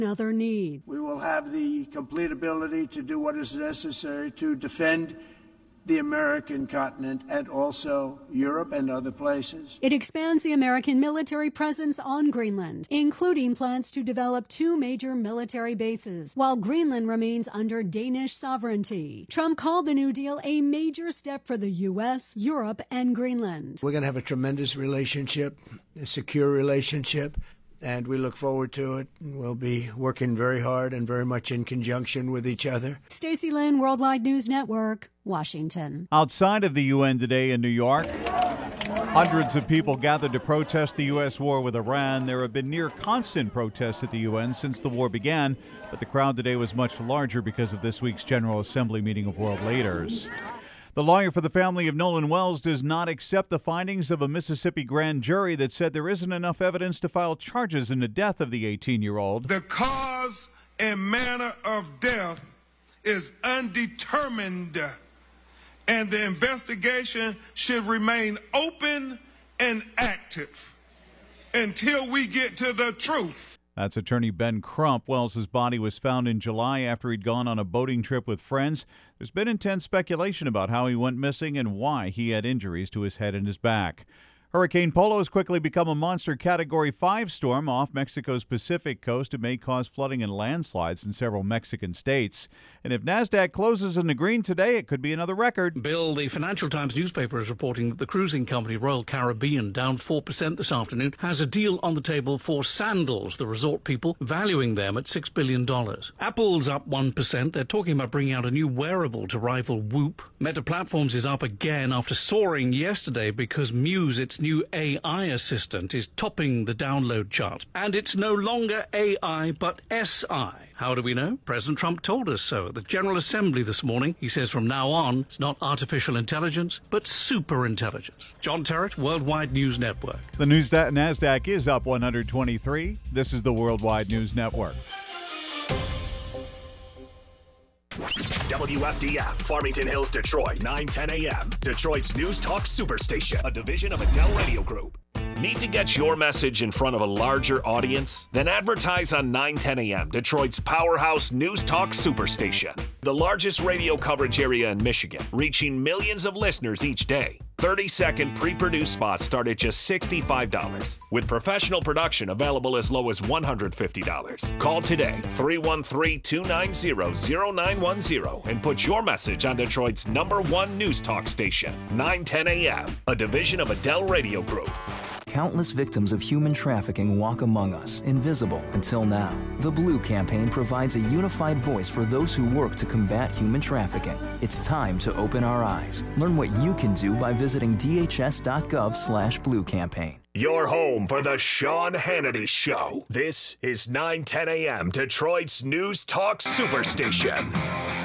another need. We will have the complete ability to do what is necessary to defend the American continent and also Europe and other places. It expands the American military presence on Greenland, including plans to develop 2 major military bases, while Greenland remains under Danish sovereignty. Trump called the New Deal a major step for the U.S., Europe, and Greenland. We're going to have a tremendous relationship, a secure relationship, and we look forward to it. We'll be working very hard and very much in conjunction with each other. Stacey Lynn, Worldwide News Network, Washington. Outside of the UN today in New York, hundreds of people gathered to protest the U.S. war with Iran. There have been near constant protests at the UN since the war began, but the crowd today was much larger because of this week's General Assembly meeting of world leaders. The lawyer for the family of Nolan Wells does not accept the findings of a Mississippi grand jury that said there isn't enough evidence to file charges in the death of the 18-year-old. The cause and manner of death is undetermined, and the investigation should remain open and active until we get to the truth. That's attorney Ben Crump. Wells's body was found in July after he'd gone on a boating trip with friends. There's been intense speculation about how he went missing and why he had injuries to his head and his back. Hurricane Polo has quickly become a monster Category 5 storm off Mexico's Pacific coast. It may cause flooding and landslides in several Mexican states. And if NASDAQ closes in the green today, it could be another record. Bill, the Financial Times newspaper is reporting that the cruising company Royal Caribbean, down 4% this afternoon, has a deal on the table for Sandals, the resort people, valuing them at $6 billion. Apple's up 1%. They're talking about bringing out a new wearable to rival Whoop. Meta Platforms is up again after soaring yesterday because Muse, its new AI assistant, is topping the download charts. And it's no longer AI, but SI. How do we know? President Trump told us so at the General Assembly this morning. He says from now on, it's not artificial intelligence, but super intelligence. John Terrett, Worldwide News Network. The NASDAQ is up 123. This is the Worldwide News Network. WFDF, Farmington Hills, Detroit, 9:10 a.m. Detroit's News Talk Superstation, a division of Adele Radio Group. Need to get your message in front of a larger audience? Then advertise on 9:10 a.m., Detroit's powerhouse News Talk Superstation. The largest radio coverage area in Michigan, reaching millions of listeners each day. 30-second pre-produced spots start at just $65, with professional production available as low as $150. Call today, 313-290-0910, and put your message on Detroit's #1 news talk station, 9:10 a.m., a division of Adele Radio Group. Countless victims of human trafficking walk among us, invisible until now. The Blue Campaign provides a unified voice for those who work to combat human trafficking. It's time to open our eyes. Learn what you can do by visiting dhs.gov/Blue Campaign. Your home for the Sean Hannity Show. This is 9:10 a.m. Detroit's News Talk Superstation.